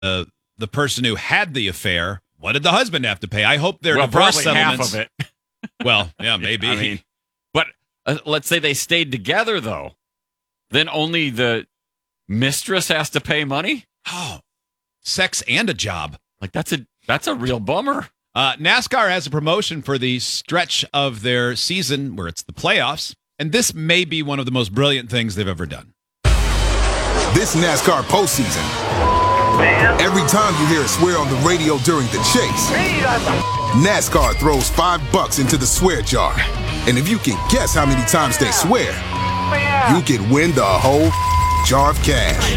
the person who had the affair, what did the husband have to pay? I hope their divorce probably settlements. half of it. Well, yeah, maybe. I mean, but let's say they stayed together, though. Then only the mistress has to pay money? Oh, sex and a job. Like, that's a real bummer. NASCAR has a promotion for the stretch of their season where it's the playoffs, and this may be one of the most brilliant things they've ever done. This NASCAR postseason, every time you hear a swear on the radio during the chase, NASCAR throws $5 into the swear jar. And if you can guess how many times they swear, you can win the whole jar of cash.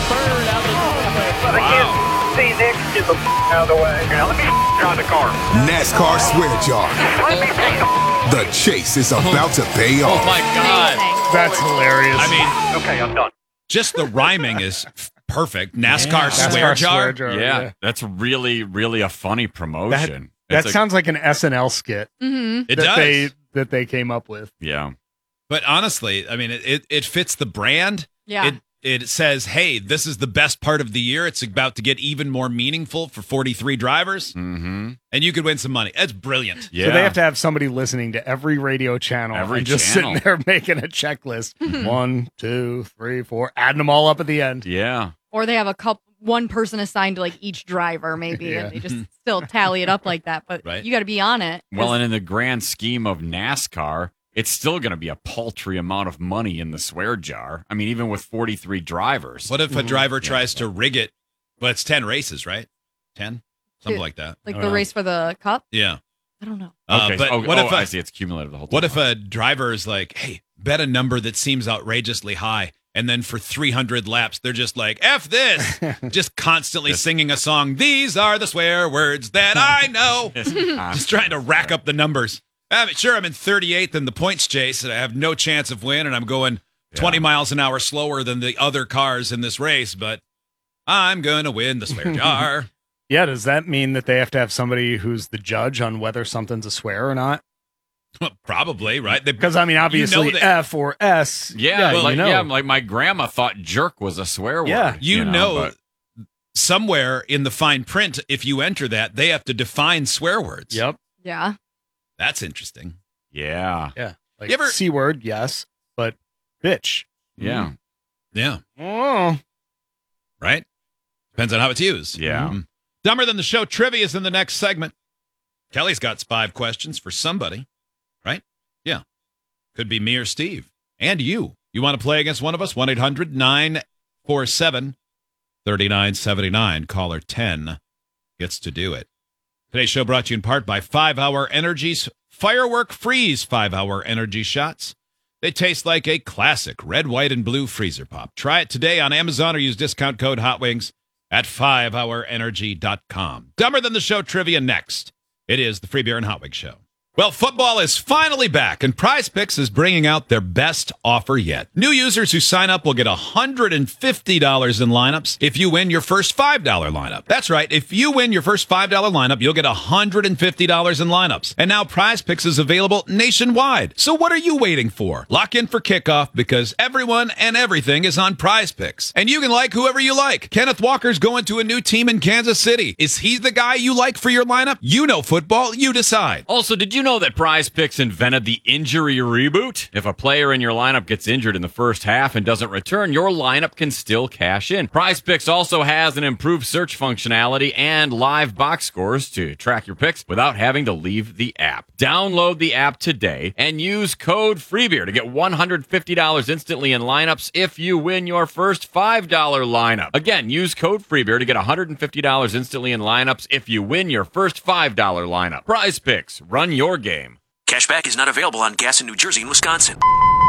Wow. See Nick, get the out of the way. Now let me drive the car. NASCAR swear jar. The chase is about to pay off. Oh, my God. That's hilarious. I mean, Okay, I'm done. just the rhyming is perfect. NASCAR swear jar. Yeah, that's really, really a funny promotion. That sounds like an SNL skit It that does. that they came up with. Yeah. But honestly, I mean, it fits the brand. Yeah. It says, hey, this is the best part of the year. It's about to get even more meaningful for 43 drivers. Mm-hmm. And you could win some money. That's brilliant. Yeah. So they have to have somebody listening to every radio channel and just sitting there making a checklist. 1, 2, 3, 4, adding them all up at the end. Yeah. Or they have one person assigned to like each driver, maybe, and they just still tally it up like that. But Right. you got to be on it. Well, and in the grand scheme of NASCAR, it's still going to be a paltry amount of money in the swear jar. I mean, even with 43 drivers. What if a driver tries to rig it? Well, it's 10 races, right? 10? Something like that. Like the race for the cup? Yeah. I don't know. Okay. But what if I see it's cumulative the whole time. What if a driver is like, hey, bet a number that seems outrageously high, and then for 300 laps, they're just like, F this, just constantly singing a song. These are the swear words that I know. Just trying to rack up the numbers. I mean, sure, I'm in 38th in the points chase, and I have no chance of winning, and I'm going 20 miles an hour slower than the other cars in this race, but I'm going to win the swear jar. Yeah, does that mean that they have to have somebody who's the judge on whether something's a swear or not? Probably, right? Because, I mean, obviously, F or S. Yeah, you know. like my grandma thought jerk was a swear word. Yeah. You know somewhere in the fine print, if you enter that, they have to define swear words. Yep. Yeah. That's interesting. Yeah. Yeah. Like You ever- C word, yes, but bitch. Yeah. Yeah. Oh. Right? Depends on how it's used. Yeah. Mhm. Dumber Than the Show trivia is in the next segment. Kelly's got 5 questions for somebody, right? Yeah. Could be me or Steve. And you. You want to play against one of us? 1-800-947-3979. Caller 10 gets to do it. Today's show brought to you in part by 5 Hour Energy's Firework Freeze 5-Hour Energy Shots. They taste like a classic red, white, and blue freezer pop. Try it today on Amazon or use discount code HOTWINGS at 5hourenergy.com. Dumber Than the Show trivia next. It is the Free Beer and Hot Wings Show. Well, football is finally back, and Prize Picks is bringing out their best offer yet. New users who sign up will get $150 in lineups if you win your first $5 lineup. That's right. If you win your first $5 lineup, you'll get $150 in lineups. And now Prize Picks is available nationwide. So what are you waiting for? Lock in for kickoff because everyone and everything is on Prize Picks. And you can like whoever you like. Kenneth Walker's going to a new team in Kansas City. Is he the guy you like for your lineup? You know football. You decide. Also, did you know that Prize Picks invented the injury reboot? If a player in your lineup gets injured in the first half and doesn't return, your lineup can still cash in. Prize Picks also has an improved search functionality and live box scores to track your picks without having to leave the app. Download the app today and use code FREEBEER to get $150 instantly in lineups if you win your first $5 lineup. Again, use code FREEBEER to get $150 instantly in lineups if you win your first $5 lineup. Prize Picks. Run your game. Cashback is not available on gas in New Jersey and Wisconsin.